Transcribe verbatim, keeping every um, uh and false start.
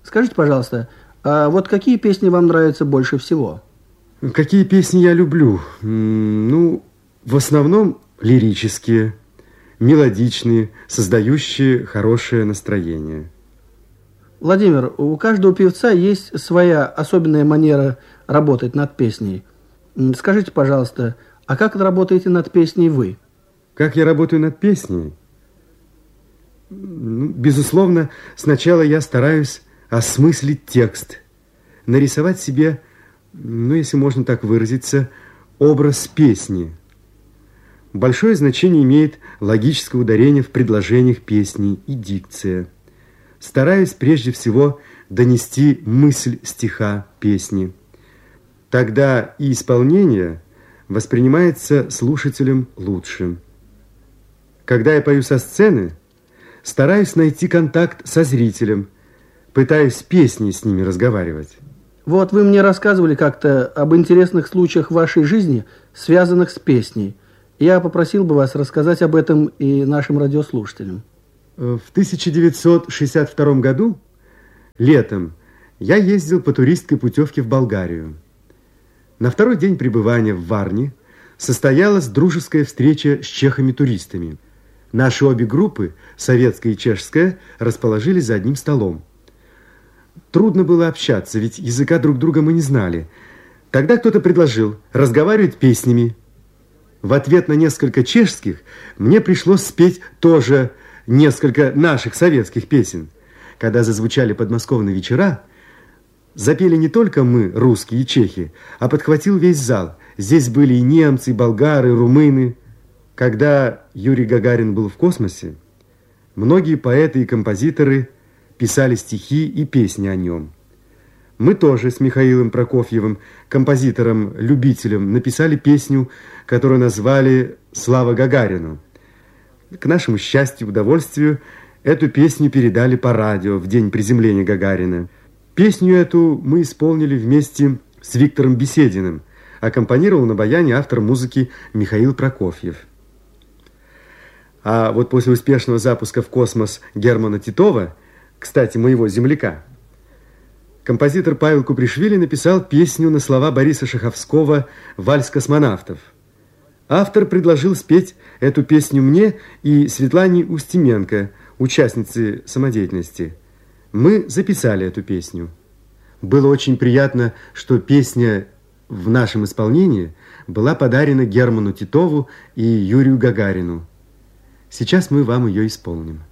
Скажите, пожалуйста, а вот какие песни вам нравятся больше всего? Какие песни я люблю? Ну, в основном лирические, мелодичные, создающие хорошее настроение. Владимир, у каждого певца есть своя особенная манера работать над песней. Скажите, пожалуйста, а как работаете над песней вы? Как я работаю над песней? Безусловно, сначала я стараюсь осмыслить текст, нарисовать себе, ну, если можно так выразиться, образ песни. Большое значение имеет логическое ударение в предложениях песни и дикция. Стараюсь прежде всего донести мысль стиха песни. Тогда и исполнение воспринимается слушателем лучше. Когда я пою со сцены, стараюсь найти контакт со зрителем, пытаюсь песней с ними разговаривать. Вот вы мне рассказывали как-то об интересных случаях в вашей жизни, связанных с песней. Я попросил бы вас рассказать об этом и нашим радиослушателям. В тысяча девятьсот шестьдесят втором году, летом, я ездил по туристской путевке в Болгарию. На второй день пребывания в Варне состоялась дружеская встреча с чехами-туристами. Наши обе группы, советская и чешская, расположились за одним столом. Трудно было общаться, ведь языка друг друга мы не знали. Тогда кто-то предложил разговаривать песнями. В ответ на несколько чешских мне пришлось спеть тоже несколько наших советских песен. Когда зазвучали подмосковные вечера, запели не только мы, русские и чехи, а подхватил весь зал. Здесь были и немцы, и болгары, и румыны. Когда Юрий Гагарин был в космосе, многие поэты и композиторы писали стихи и песни о нем. Мы тоже с Михаилом Прокофьевым, композитором-любителем, написали песню, которую назвали «Слава Гагарину». К нашему счастью и удовольствию, эту песню передали по радио в день приземления Гагарина. Песню эту мы исполнили вместе с Виктором Бесединым, аккомпанировал на баяне автор музыки Михаил Прокофьев. А вот после успешного запуска в космос Германа Титова, кстати, моего земляка, композитор Павел Купришвили написал песню на слова Бориса Шаховского «Вальс космонавтов». Автор предложил спеть эту песню мне и Светлане Устименко, участнице самодеятельности. Мы записали эту песню. Было очень приятно, что песня в нашем исполнении была подарена Герману Титову и Юрию Гагарину. Сейчас мы вам ее исполним.